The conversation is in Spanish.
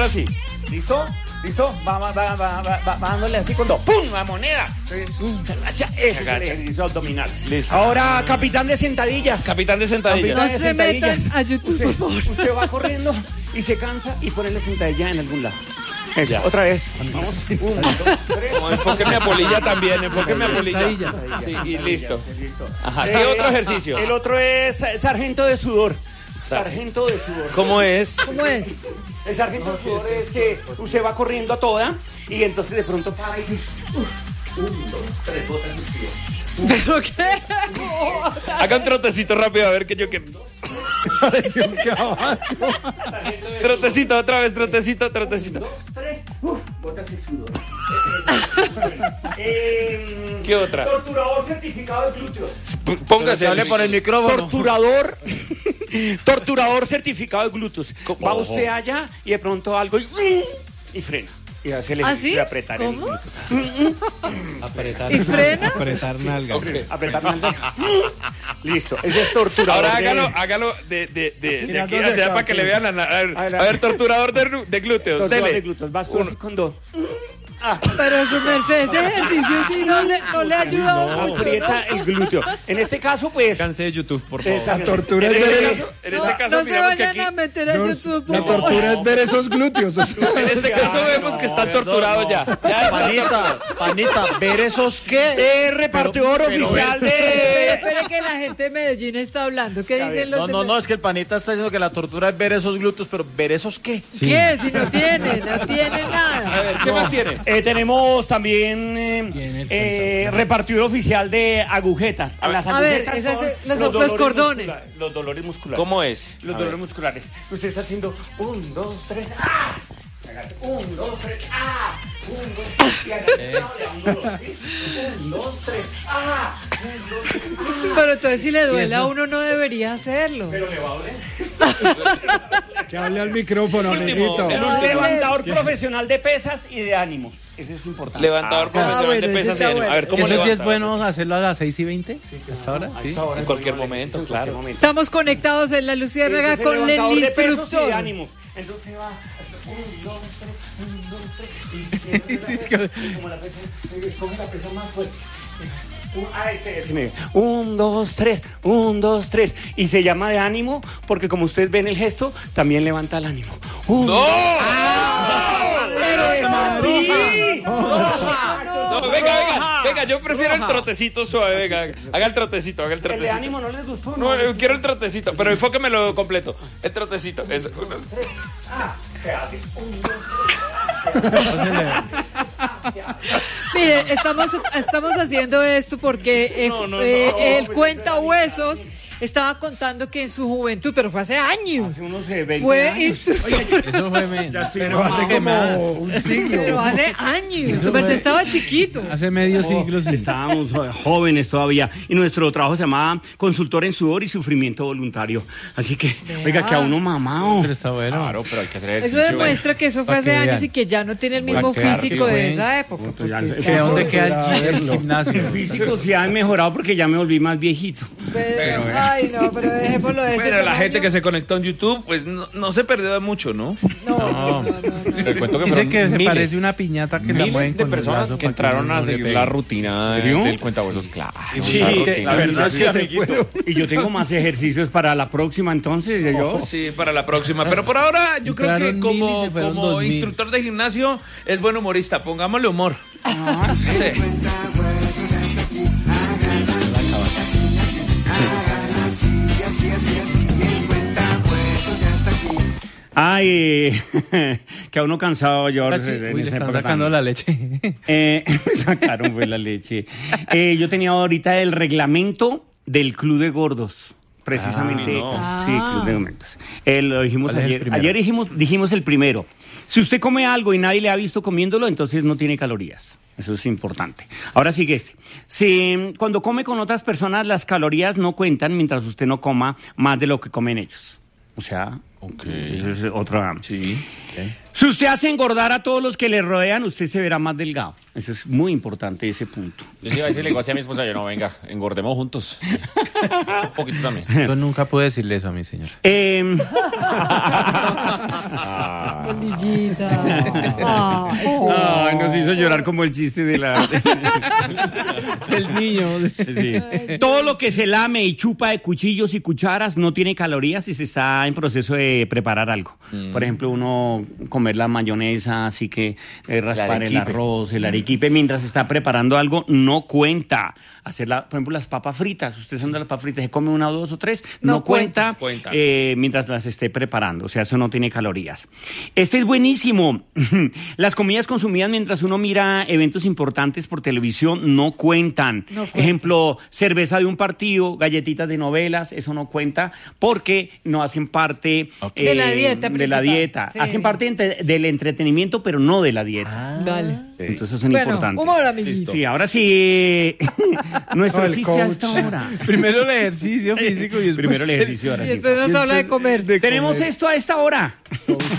ahora sí. ¿Listo? ¿Listo? Va dándole así cuando ¡pum! La moneda. Entonces, se agacha. Ese es el ejercicio abdominal. Listo. Ahora, capitán de sentadillas. Capitán de sentadillas. No se metan a YouTube, por favor. Usted va corriendo y se cansa y pone la sentadilla en algún lado. Eso, otra vez. Vamos. 1, 2, 3. No, enfóqueme a polilla también, enfóqueme a polilla. Sí, y listo. Ajá, ¿qué otro ejercicio? El otro es sargento de sudor. Sargento de sudor. ¿Cómo es? ¿Cómo es? El sargento de sudor es que usted va corriendo a toda y entonces de pronto para y dice 1, 2, 3 botas de sudor. ¿Pero qué? Haga un trotecito rápido, a ver que yo que... Pareció un caballo. Trotecito, otra vez, trotecito. 1, 2, 3, botas de sudor. ¿Qué otra? Torturador certificado de glúteos. Póngase. Hable por el micrófono. Torturador certificado de glúteos. ¿Cómo? Va usted allá y de pronto algo y frena. Y hace el ¿Ah, ejercicio sí? de apretar ¿Cómo? el glúteo. Apretar. ¿Y frena? Apretar nalga. Ok. Apretar nalga. Listo, ese es torturador. Ahora hágalo de aquí Mirándose hacia acá, para que sí. le vean a ver, torturador de glúteos. Torturador Dele. de glúteos. Vas tú así con dos. Pero su merced, ese ejercicio sí no le ayuda mucho, Aprieta el glúteo. En este caso, pues. Canse de YouTube, por favor. La tortura En es este ver, caso, No se miramos que vayan aquí. a meter a YouTube, la por favor. tortura es ver esos glúteos. En este caso vemos que están torturados ya. Ya está. Panita, ver esos qué. Repartidor oficial de. Espere que la gente de Medellín está hablando. ¿Qué dicen los No, de es que el panita está diciendo que la tortura es ver esos glúteos, pero ¿ver esos qué? ¿Qué? Si no tiene A nada. ver, ¿qué más tiene? Tenemos también repartidor oficial de agujetas. Las A ver, agujetas esas son de- los dolores cordones. musculares, los dolores musculares. ¿Cómo es? Los dolores musculares. Usted está haciendo 1, 2, 3, ¡ah! 1, 2, 3, ¡ah! 1, 2, 3, y agarre el lado de ángulo, ¿sí? 1, 2, 3, ¡ah! 1, 2, 3, Pero entonces si le duele a uno no debería hacerlo. pero le va a doler. Que hable al micrófono, Último, negrito. el último. Levantador profesional de pesas y de ánimos. Eso es importante. Levantador profesional bueno, de ese pesas y está ánimo. A ver, ¿cómo ¿Eso sí levanta? es bueno hacerlo a las 6:20? ¿Hasta ahora? Sí. En cualquier momento, claro. Estamos conectados en la Luciérnaga Entonces, con el levantador de pesos y de instructor. ánimos. Entonces va 1, 2, 3, 1, 2, 3 y como la pesa, escoge la pesa más fuerte. 1, 2, 3, 1, 2, 3 y se llama de ánimo porque como ustedes ven el gesto también levanta el ánimo. ¡No! Pero es así. No, venga, yo prefiero el trotecito suave, venga. Haga el trotecito. El de ánimo no les gustó. No, quiero el trotecito, pero enfóquemelo completo. El trotecito, eso. Mire, estamos haciendo esto porque el cuenta huesos estaba contando que en su juventud, pero fue hace años, Hace unos 20 fue años. instructor. Eso fue menos. Pero hace como un siglo. Pero hace años, tu merced estaba chiquito. Hace medio siglo, sí. Estábamos jóvenes todavía y nuestro trabajo se llamaba consultor en sudor y sufrimiento voluntario. Así que, oiga, que a uno mamado. Pero está bueno. Claro, pero hay que hacer Eso ejercicio. demuestra que eso fue Para hace que años vean. y que ya no tiene el mismo Para que físico de vean. esa época. ¿Que dónde queda el verlo. gimnasio? El físico sí ha mejorado porque ya me volví más viejito. Ay, no, pero dejémoslo de ese Pero la tamaño. gente que se conectó en YouTube, pues no se perdió de mucho, ¿no? No. Le cuento que Dice fueron que se miles, parece una piñata que la mueven miles de con el personas brazo que para entraron no a le seguir pegue. la rutina ¿Serio? del cuentahuesos. Claro. Sí, esa rutina. la verdad es que se fueron. Y yo tengo más ejercicios para la próxima, entonces yo. Sí, para la próxima. Pero por ahora, yo creo que Entraron 1000 y como, se fueron como 2000. instructor de gimnasio, es buen humorista. Pongámosle humor. Sí. Ay, que a uno cansado yo. Ahora sí, en uy, le esa están época sacando tan- la leche. Me sacaron pues la leche. Yo tenía ahorita el reglamento del Club de Gordos. Precisamente, no. sí, Club de Gordos. Lo dijimos ¿Cuál es el ayer. primero? Ayer dijimos el primero. Si usted come algo y nadie le ha visto comiéndolo, entonces no tiene calorías. Eso es importante. Ahora sigue este. Si cuando come con otras personas, las calorías no cuentan mientras usted no coma más de lo que comen ellos. O sea, eso es otra. Sí. Si usted hace engordar a todos los que le rodean, usted se verá más delgado. Eso es muy importante, ese punto. Yo sí iba a decirle igual a mi esposa, yo no, venga, engordemos juntos. Un poquito también. Yo nunca pude decirle eso a mi señora. Polillita. Ay, nos hizo llorar como el chiste de la... El niño. Sí. Todo lo que se lame y chupa de cuchillos y cucharas no tiene calorías si se está en proceso de preparar algo. Por ejemplo, uno comer la mayonesa, así que raspar el arroz, el arequipe, mientras está preparando algo, no cuenta. Por ejemplo, las papas fritas. Usted son de las papas fritas, se come una o dos o tres, no cuenta. Mientras las esté preparando. O sea, eso no tiene calorías. Este es buenísimo. Las comidas consumidas mientras uno mira eventos importantes por televisión no cuentan. Ejemplo, cerveza de un partido, galletitas de novelas, eso no cuenta porque no hacen parte de la dieta. De la dieta. Sí. Hacen parte del entretenimiento, pero no de la dieta. Dale. Entonces son importantes. Humor, amiguito. Sí, ahora sí. Nuestro chiste a esta hora. Primero el ejercicio físico y después primero el ejercicio. Ahora y después nos habla de comer. Tenemos esto a esta hora.